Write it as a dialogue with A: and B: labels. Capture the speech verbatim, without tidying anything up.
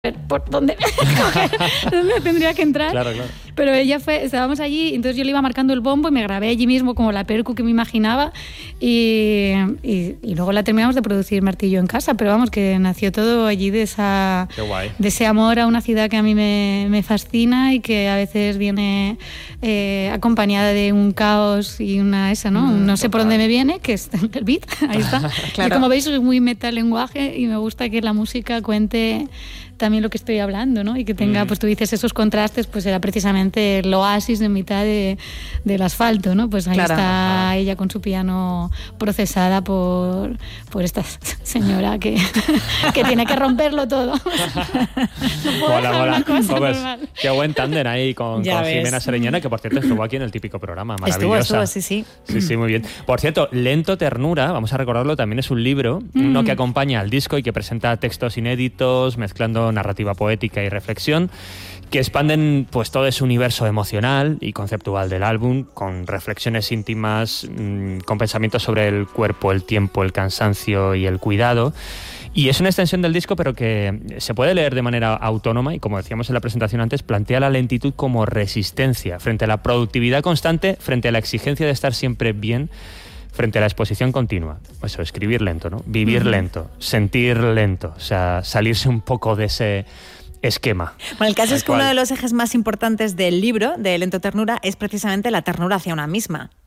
A: por dónde, dónde tendría que entrar.
B: Claro, claro.
A: Pero ella fue, estábamos allí, entonces yo le iba marcando el bombo y me grabé allí mismo como la percu que me imaginaba y, y, y luego la terminamos de producir Martillo en casa, pero vamos, que nació todo allí de esa
B: Qué guay.
A: de ese amor a una ciudad que a mí me, me fascina y que a veces viene eh, acompañada de un caos y una esa, ¿no? Mm, no sé total. Por dónde me viene, que es el beat, ahí está. Claro. Y como veis soy muy metalenguaje y me gusta que la música cuente también lo que estoy hablando, ¿no? Y que tenga, mm. pues tú dices, esos contrastes, pues era precisamente el oasis en mitad de, del asfalto, ¿no? Pues ahí claro. está ah. ella con su piano procesada por, por esta señora que, que tiene que romperlo todo. No puedo
B: mola, mola.
A: Una cosa
B: Pues,
A: normal.
B: qué buen tándem ahí con, con Jimena Sariñana, que por cierto estuvo aquí en el típico programa, maravillosa.
C: Estuvo, estuvo, sí, sí.
B: Sí, sí, muy bien. Por cierto, Lento Ternura, vamos a recordarlo, también es un libro, mm. uno que acompaña al disco y que presenta textos inéditos, mezclando narrativa poética y reflexión, que expanden pues todo ese universo emocional y conceptual del álbum, con reflexiones íntimas, mmm, con pensamientos sobre el cuerpo, el tiempo, el cansancio y el cuidado. Y es una extensión del disco, pero que se puede leer de manera autónoma y, como decíamos en la presentación antes, plantea la lentitud como resistencia frente a la productividad constante, frente a la exigencia de estar siempre bien, frente a la exposición continua. Eso, escribir lento, ¿no? Vivir uh-huh. lento, sentir lento, o sea, salirse un poco de ese esquema.
C: Bueno, el caso es que cual. uno de los ejes más importantes del libro, de Lento Ternura, es precisamente la ternura hacia una misma.